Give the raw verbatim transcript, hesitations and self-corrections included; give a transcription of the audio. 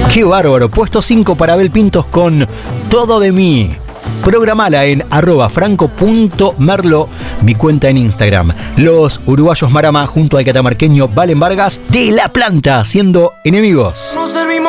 Qué bárbaro. Puesto cinco para Abel Pintos con Todo de mí. Programala en arroba franco.merlo, mi cuenta en Instagram. Los uruguayos Marama junto al catamarqueño Valen Vargas de La Planta, siendo enemigos.